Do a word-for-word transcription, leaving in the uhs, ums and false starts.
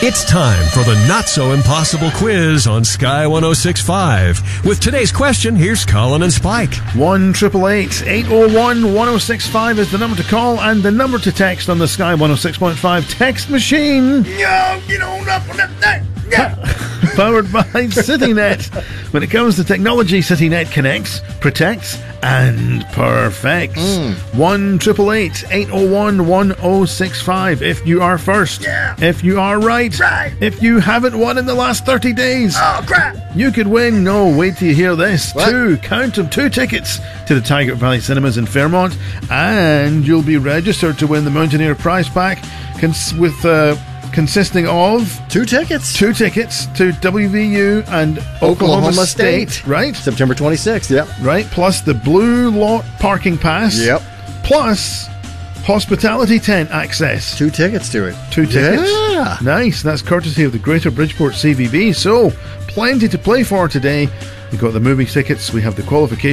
It's time for the not-so-impossible quiz on Sky one oh six point five. With today's question, here's Colin and Spike. one eight eight eight, eight oh one, one oh six five is the number to call and the number to text on the Sky one oh six point five text machine. No, you don't know that. Powered by CityNet. When it comes to technology, CityNet connects, protects, and perfects. Mm. one eight eight eight, eight oh one, one oh six five. If you are first. Yeah. If you are right. Right. If you haven't won in the last thirty days. Oh, crap. You could win. No, wait till you hear this. What? Two, count them, two tickets to the Tiger Valley Cinemas in Fairmont, and you'll be registered to win the Mountaineer prize pack cons- with uh, consisting of Two tickets. two tickets to W V U and Oklahoma, Oklahoma State, State. right? September twenty-sixth, yep. Right, plus the Blue Lot parking pass. Yep. Plus hospitality tent access. Two tickets to it. Two tickets. Yeah. Nice. That's courtesy of the Greater Bridgeport C V B. So, plenty to play for today. We've got the movie tickets. We have the qualification.